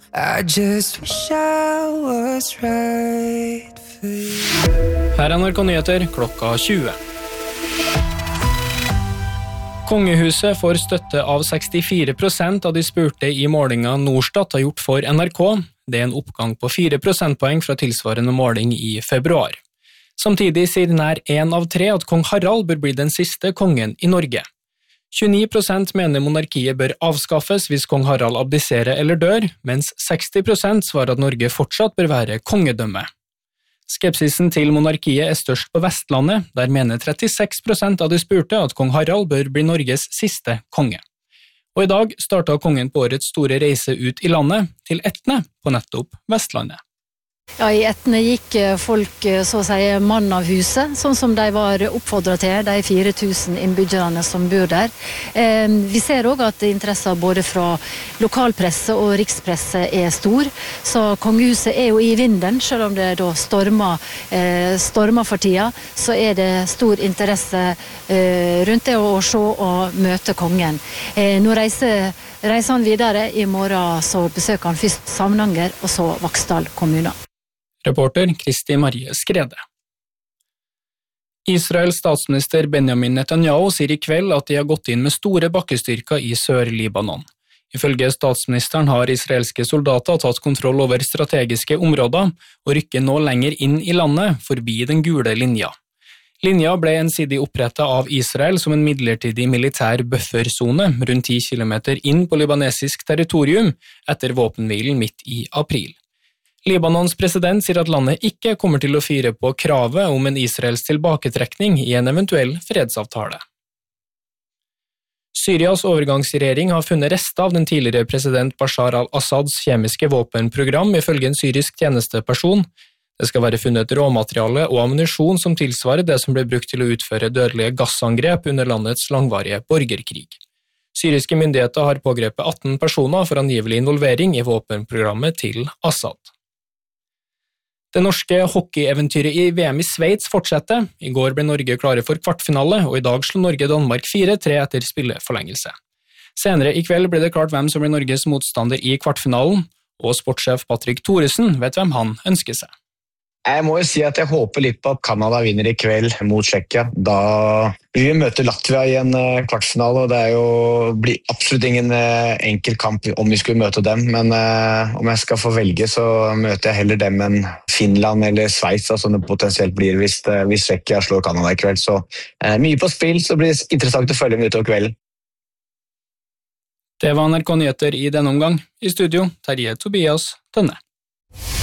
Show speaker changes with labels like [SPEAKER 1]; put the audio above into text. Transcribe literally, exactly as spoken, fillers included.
[SPEAKER 1] I just wish I was right for you.
[SPEAKER 2] Her er N R K Nyheter klokka tjue. Kongehuset får støtte av sekstifire prosent av de spurte i målingen Norstat har gjort for N R K. Det er en oppgang på fire prosentpoeng fra tilsvarende måling i februar. Samtidig sier nær en av tre at kong Harald bør bli den siste kongen i Norge. tjueni prosent mener monarkiet bør avskaffes hvis kong Harald abdiserer eller dør, mens seksti prosent svarer at Norge fortsatt bør være kongedømme. Skepsisen til monarkiet er størst på Vestlandet, der mener trettiseks prosent av de spurte at kong Harald bør bli Norges siste konge. Og i dag startet kongen på årets store reise ut i landet, til Etne på nettopp Vestlandet.
[SPEAKER 3] Ja, i Etne gikk folk så å si mann av huset, sånn som de var oppfordret til, de fire tusen innbyggerne som bor der. Eh, vi ser også at interessen både fra lokalpresse og rikspresse er stor, så kongehuset er jo i vinden, selv om det da stormer, eh, stormer for tida, så er det stor interesse eh, rundt det å se og møte kongen. Eh, nå reiser, reiser han videre, i morgen så besøker han først Samnanger og så Vaksdal kommune.
[SPEAKER 2] Reporter Kristi Marie Skrede. Israels statsminister Benjamin Netanyahu sier i kveld at de har gått inn med store bakkestyrker i Sør-Libanon. Ifølge statsministeren har israelske soldater tatt kontroll over strategiske områder og rykker nå lenger inn i landet, forbi den gule linja. Linja ble ensidig opprettet av Israel som en midlertidig militær buffersone rundt ti kilometer inn på libanesisk territorium etter våpenhvilen midt i april. Libanons president sier at landet ikke kommer til å fire på kravet om en Israels tilbaketrekning i en eventuell fredsavtale. Syrias overgangsregjering har funnet rester av den tidligere president Bashar al-Assads kjemiske våpenprogram ifølge en syrisk tjenesteperson. Det skal være funnet råmateriale og ammunisjon som tilsvarer det som ble brukt til å utføre dødelige gassangrep under landets langvarige borgerkrig. Syriske myndigheter har pågrepet atten personer for angivelig involvering i våpenprogrammet til Assad. Det norske hockeyeventyret i V M i Sveits fortsetter. I går ble Norge klare for kvartfinale, og i dag slo Norge Danmark fire tre etter spilleforlengelse. Senere i kveld ble det klart hvem som ble Norges motstander i kvartfinalen, og sportssjef Patrick Thoresen vet hvem han ønsker seg.
[SPEAKER 4] Jeg må jo si at jeg håper litt på at Canada vinner i kveld mot Tsjekkia. Da vil vi møte Latvia i en kvartfinale, og det er jo, blir absolutt ingen enkel kamp om vi skulle møte dem. Men eh, om jeg skal få velge, så møter jeg heller dem enn Finland eller Sveits, som det potensielt blir hvis, hvis Tsjekkia slår Canada i kveld. Så eh, mye på spill, så blir det interessant å følge med utover kvelden.
[SPEAKER 2] Det var N R K Nyheter i denne omgang. I studio, Terje Tobias Tønne.